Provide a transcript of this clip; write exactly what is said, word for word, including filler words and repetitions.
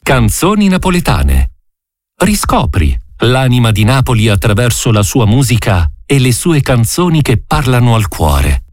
Canzoni napoletane. Riscopri l'anima di Napoli attraverso la sua musica e le sue canzoni che parlano al cuore.